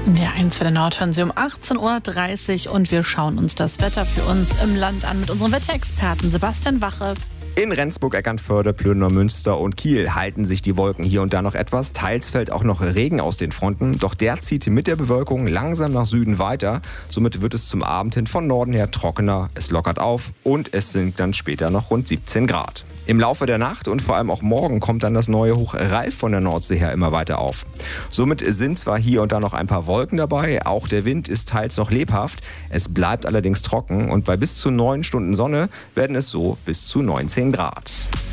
Der 1 Welle Nord hören Sie um 18.30 Uhr und wir schauen uns das Wetter für uns im Land an mit unserem Wetterexperten Sebastian Wache. In Rendsburg, Eckernförde, Plön, Münster und Kiel halten sich die Wolken hier und da noch etwas. Teils fällt auch noch Regen aus den Fronten, doch der zieht mit der Bewölkung langsam nach Süden weiter. Somit wird es zum Abend hin von Norden her trockener, es lockert auf und es sinkt dann später noch rund 17 Grad. Im Laufe der Nacht und vor allem auch morgen kommt dann das neue Hoch Ralf von der Nordsee her immer weiter auf. Somit sind zwar hier und da noch ein paar Wolken dabei, auch der Wind ist teils noch lebhaft. Es bleibt allerdings trocken und bei bis zu 9 Stunden Sonne werden es so bis zu 19 Grad.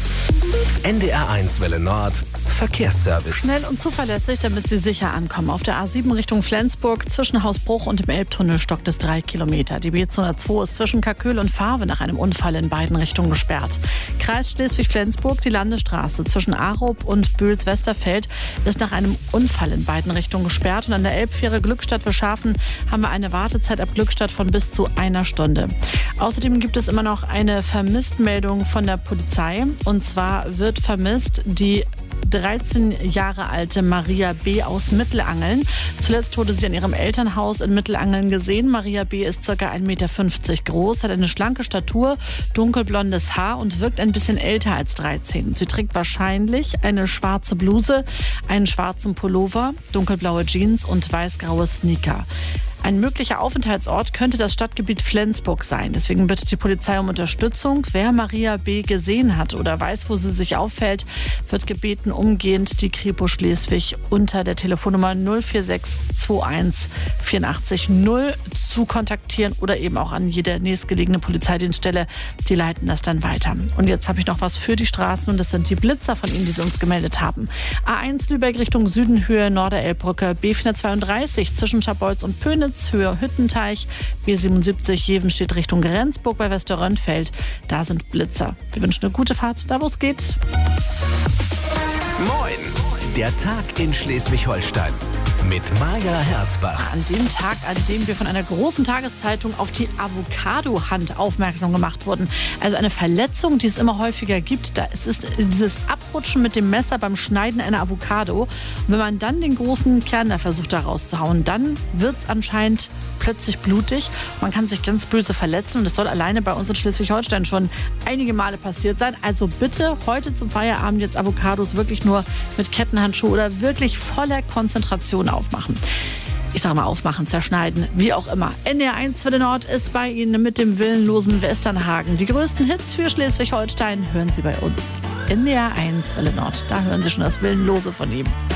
NDR 1 Welle Nord Verkehrsservice. Schnell und zuverlässig, damit Sie sicher ankommen. Auf der A7 Richtung Flensburg zwischen Hausbruch und dem Elbtunnel stockt es 3 Kilometer. Die B202 ist zwischen Kaköhl und Fahrwe nach einem Unfall in beiden Richtungen gesperrt. Kreis Schleswig-Flensburg, die Landesstraße zwischen Arup und Bühls-Westerfeld ist nach einem Unfall in beiden Richtungen gesperrt. Und an der Elbfähre Glückstadt-Wilschafen haben wir eine Wartezeit ab Glückstadt von bis zu 1 Stunde. Außerdem gibt es immer noch eine Vermisstmeldung von der Polizei. Und zwar wird vermisst die 13 Jahre alte Maria B. aus Mittelangeln. Zuletzt wurde sie an ihrem Elternhaus in Mittelangeln gesehen. Maria B. ist ca. 1,50 Meter groß, hat eine schlanke Statur, dunkelblondes Haar und wirkt ein bisschen älter als 13. Sie trägt wahrscheinlich eine schwarze Bluse, einen schwarzen Pullover, dunkelblaue Jeans und weißgraue Sneaker. Ein möglicher Aufenthaltsort könnte das Stadtgebiet Flensburg sein. Deswegen bittet die Polizei um Unterstützung. Wer Maria B. gesehen hat oder weiß, wo sie sich auffällt, wird gebeten, umgehend die Kripo Schleswig unter der Telefonnummer 04621 84 0 zu kontaktieren oder eben auch an jede nächstgelegene Polizeidienststelle. Die leiten das dann weiter. Und jetzt habe ich noch was für die Straßen und das sind die Blitzer von Ihnen, die Sie uns gemeldet haben. A1 Lübeck Richtung Süden, Höhe Norderelbbrücke, B432 zwischen Scharbeutz und Pönitz, Höhe Hüttenteich, B77 Jevenstedt Richtung Rendsburg bei Westerrönfeld. Da sind Blitzer. Wir wünschen eine gute Fahrt, da wo es geht. Moin! Der Tag in Schleswig-Holstein mit Maja Herzbach. An dem Tag, an dem wir von einer großen Tageszeitung auf die Avocado-Hand aufmerksam gemacht wurden. Also eine Verletzung, die es immer häufiger gibt. Es ist dieses Abrutschen mit dem Messer beim Schneiden einer Avocado. Und wenn man dann den großen Kern da versucht, da rauszuhauen, dann wird es anscheinend plötzlich blutig. Man kann sich ganz böse verletzen. Und das soll alleine bei uns in Schleswig-Holstein schon einige Male passiert sein. Also bitte heute zum Feierabend jetzt Avocados wirklich nur mit Kettenhandschuh oder wirklich voller Konzentration aufmachen. Ich sage mal aufmachen, zerschneiden, wie auch immer. NDR 1 Welle Nord ist bei Ihnen mit dem willenlosen Westernhagen. Die größten Hits für Schleswig-Holstein hören Sie bei uns. NDR 1 Welle Nord, da hören Sie schon das Willenlose von ihm.